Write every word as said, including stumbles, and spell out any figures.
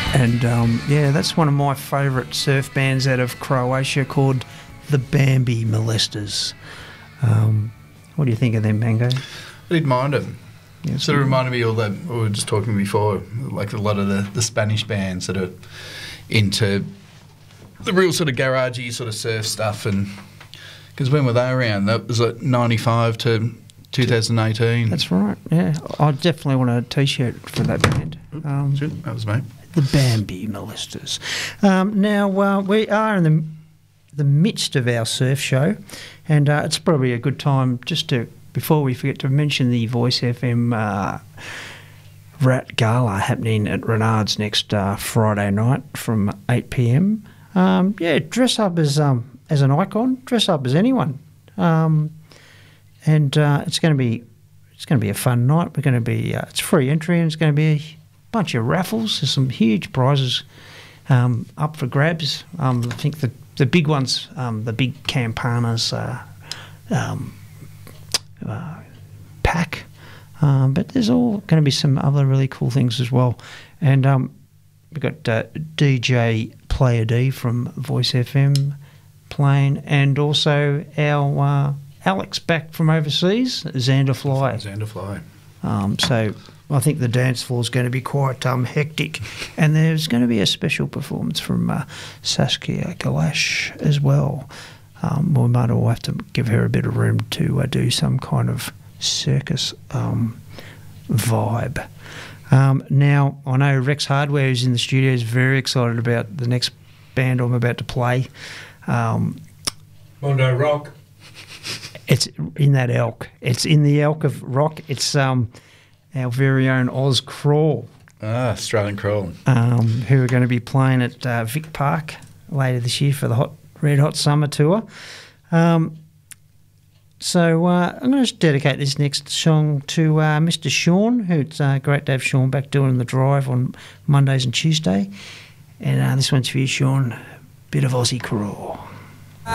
And um, yeah, that's one of my favourite surf bands out of Croatia called the Bambi Molesters. Um, what do you think of them, Mango? I didn't mind them. Yes, sort of reminded me of all that we were just talking before, like a lot of the, the Spanish bands that are into the real sort of garagey sort of surf stuff. And because when were they around? That was like ninety-five to two thousand eighteen. That's right, yeah. I definitely want a T-shirt for that band. Um, that was me. The Bambi Molesters. Um, now, uh, we are in the, the midst of our surf show, and uh, it's probably a good time just to, before we forget to mention the Voice F M uh, Rat Gala happening at Renard's next uh, Friday night from eight p m. Um, yeah, dress up as um, as an icon, dress up as anyone. Um, and uh, it's going to be it's going to be a fun night. We're going to be uh, it's free entry, and it's going to be a bunch of raffles. There's some huge prizes um, up for grabs. Um, I think the the big ones, um, the big Campanas uh, um, uh, pack, um, but there's all going to be some other really cool things as well. And um, we've got uh, D J Player D from Voice F M playing, and also our uh, Alex back from overseas, Xander Fly. Xander Fly. Um, so I think the dance floor is going to be quite um, hectic, and there's going to be a special performance from uh, Saskia Galash as well. Um, we might all have to give her a bit of room to uh, do some kind of circus um, vibe. Um, now, I know Rex Hardware is in the studio, is very excited about the next band I'm about to play. Um, Mondo Rock. It's in that elk. It's in the elk of rock. It's um, our very own Oz Crawl. Ah, Australian Crawl. Um, who are going to be playing at uh, Vic Park later this year for the hot, Red Hot Summer Tour. Um, so uh, I'm going to dedicate this next song to uh, Mister Sean, who it's uh, great to have Sean back doing the drive on Mondays and Tuesday. And uh, this one's for you, Sean. Bit of Aussie Crawl.